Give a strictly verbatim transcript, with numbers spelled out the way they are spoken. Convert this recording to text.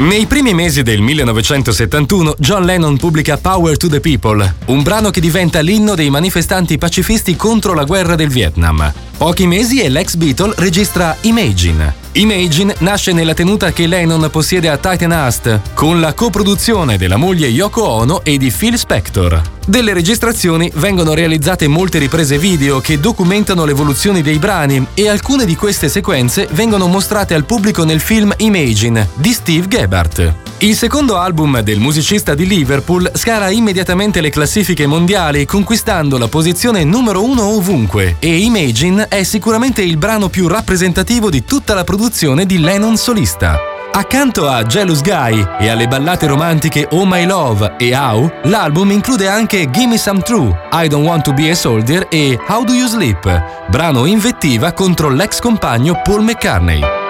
Nei primi mesi del millenovecentosettantuno, John Lennon pubblica Power to the People, un brano che diventa l'inno dei manifestanti pacifisti contro la guerra del Vietnam. Pochi mesi e l'ex Beatle registra Imagine. Imagine nasce nella tenuta che Lennon possiede a Titaniast, con la coproduzione della moglie Yoko Ono e di Phil Spector. Delle registrazioni vengono realizzate molte riprese video che documentano l'evoluzione dei brani e alcune di queste sequenze vengono mostrate al pubblico nel film Imagine di Steve Gebhardt. Il secondo album del musicista di Liverpool scala immediatamente le classifiche mondiali, conquistando la posizione numero uno ovunque, e Imagine è sicuramente il brano più rappresentativo di tutta la produzione di Lennon solista. Accanto a Jealous Guy e alle ballate romantiche Oh My Love e How, l'album include anche Gimme Some True, I Don't Want to Be a Soldier e How Do You Sleep, brano invettiva contro l'ex compagno Paul McCartney.